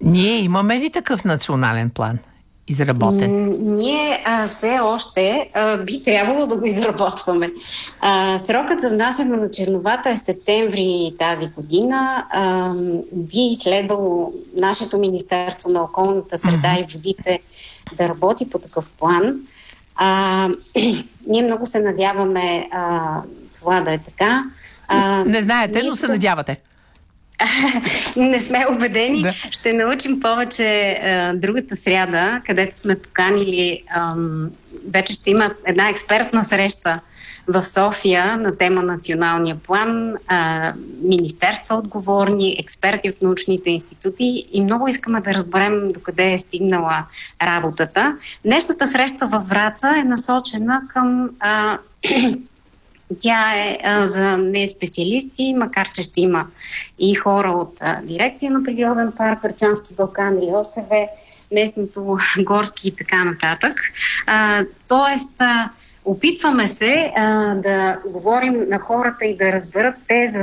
Ние имаме ли такъв национален план изработен? Ние все още би трябвало да го изработваме. Срокът за внасяне на черновата е септември тази година. Би следвало нашето Министерство на околната среда и водите да работи по такъв план. Ние много се надяваме това да е така. Не знаете, но се надявате. Не сме убедени. Да. Ще научим повече другата сряда, където сме поканили. Вече ще има една експертна среща в София на тема националния план. Министерства отговорни, експерти от научните институти и много искаме да разберем докъде е стигнала работата. Днешната среща във Враца е насочена към... Тя е за неспециалисти, макар че ще има и хора от дирекция на природен парк Врачански Балкан, РИОСВ, местното горски и така нататък. Тоест, опитваме се да говорим на хората и да разберат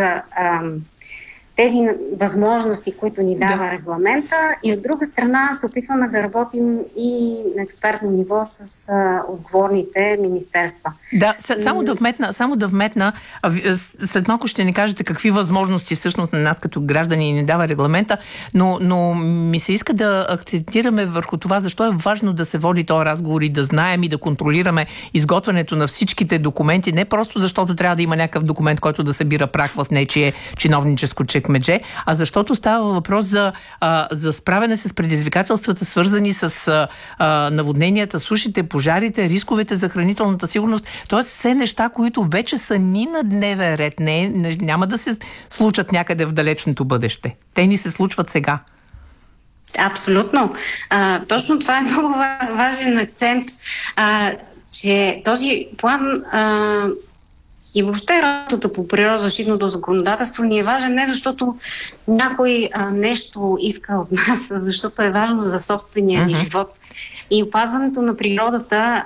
тези възможности, които ни дава регламента, и от друга страна се опитваме да работим и на експертно ниво с отговорните министерства. Да, само да вметна, след малко ще ни кажете какви възможности всъщност на нас като граждани ни дава регламента, но ми се иска да акцентираме върху това, защо е важно да се води този разговор и да знаем и да контролираме изготвянето на всичките документи, не просто защото трябва да има някакъв документ, който да събира прах в нечие чиновническо чекмедже, а защото става въпрос за справяне с предизвикателствата, свързани с наводненията, сушите, пожарите, рисковете за хранителната сигурност. Тоест все неща, които вече са ни на дневен ред. Няма да се случат някъде в далечното бъдеще. Те ни се случват сега. Абсолютно. Точно това е много важен акцент, че този план и въобще работата по природозащитното законодателство ни е важен не защото някой нещо иска от нас, защото е важно за собствения ни живот. И опазването на природата,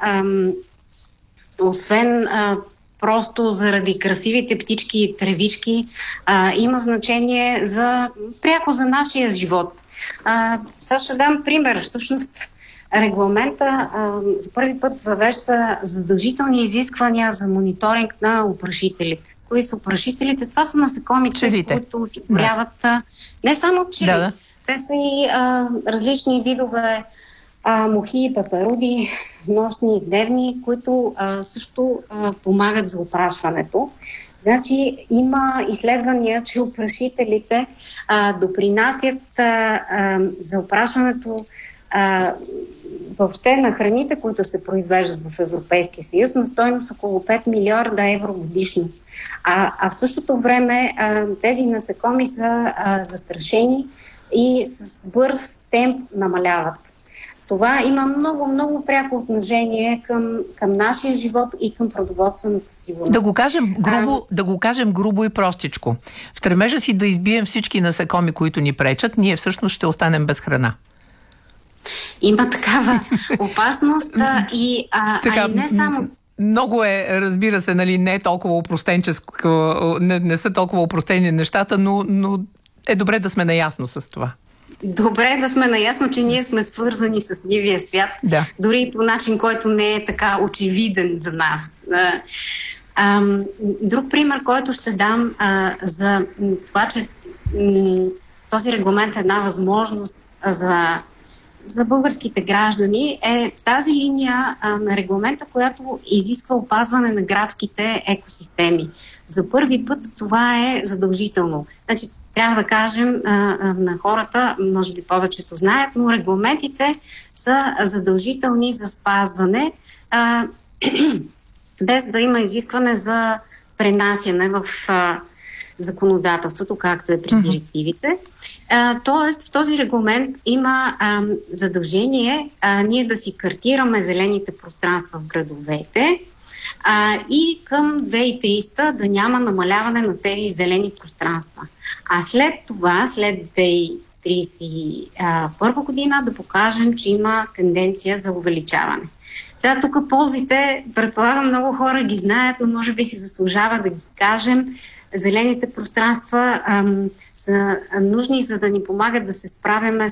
освен просто заради красивите птички и тревички, има значение пряко за нашия живот. Сега ще дам пример. Всъщност, регламента за първи път въвежда задължителни изисквания за мониторинг на опрашителите. Кои са опрашителите? Това са насекомите, които одобряват не само пчели. Те са и различни видове мухи, пеперуди, нощни и дневни, които също помагат за опрашването. Значи има изследвания, че опрашителите допринасят за опрашването въобще на храните, които се произвеждат в Европейския съюз, на стойност около 5 милиарда евро годишно. А в същото време тези насекоми са застрашени и с бърз темп намаляват. Това има много, много пряко отношение към нашия живот и към продоволствената сигурност. Да го кажем грубо и простичко. В стремежа си да избием всички насекоми, които ни пречат, ние всъщност ще останем без храна. Има такава опасност и не само... Много е, разбира се, не е толкова опростенческо, не са толкова опростени нещата, но е добре да сме наясно с това. Добре да сме наясно, че ние сме свързани с дивия свят, дори и по начин, който не е така очевиден за нас. Друг пример, който ще дам за това, че този регламент е една възможност за българските граждани, е тази линия на регламента, която изисква опазване на градските екосистеми. За първи път това е задължително. Значи, трябва да кажем на хората, може би повечето знаят, но регламентите са задължителни за спазване, без да има изискване за пренасяне в законодателството, както е при директивите. Тоест, в този регламент има задължение ние да си картираме зелените пространства в градовете и към 2300 да няма намаляване на тези зелени пространства. А след това, след 2031 година, да покажем, че има тенденция за увеличаване. Сега тук ползите, предполагам, много хора ги знаят, но може би си заслужава да ги кажем. Зелените пространства са нужни, за да ни помагат да се справяме